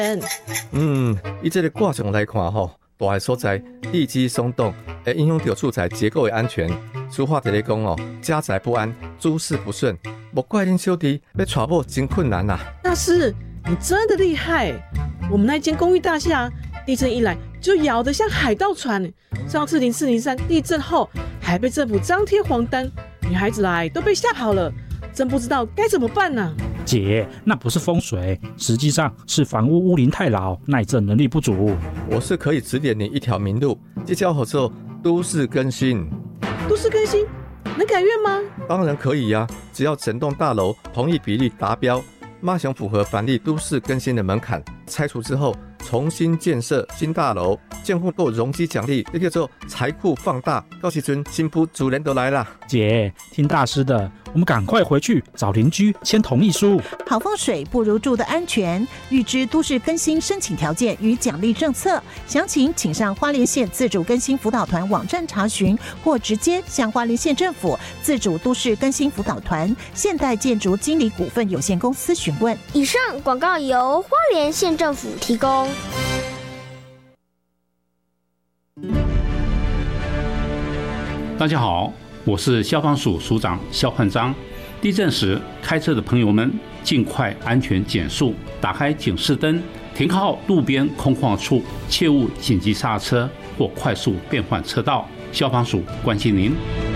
以这个卦象来看吼，大个所在地基松动，会影响到住宅结构的安全。俗话提咧讲哦，家宅不安，诸事不顺，莫怪恁小弟要娶某真困难呐。 大师，你真的厉害！我们那间公寓大厦，地震一来就摇得像海盗船。上次0403地震后，还被政府张贴黄单，女孩子来都被吓跑了，真不知道该怎么办呢。 姐，那不是风水，实际上是房屋屋龄太老，耐震能力不足。 我是可以指点你一条明路，这叫合作都市更新。 都市更新能改愿吗？ 当然可以呀，只要整栋大楼同意比例达标，马上符合凡例都市更新的门槛，拆除之后重新建设新大楼，建户够容积奖励，这叫做财库放大。到时阵新妇主人都来了。 姐，听大师的，我们赶快回去找邻居签同意书。 好风水不如住的安全。预知都市更新申请条件与奖励政策，详情请上花莲县自主更新辅导团网站查询，或直接向花莲县政府自主都市更新辅导团现代建筑经理股份有限公司询问。 以上广告由花莲县政府提供。 大家好，我是消防署署长肖焕章。地震时，开车的朋友们尽快安全减速，打开警示灯，停靠路边空旷处，切勿紧急刹车或快速变换车道。消防署关心您。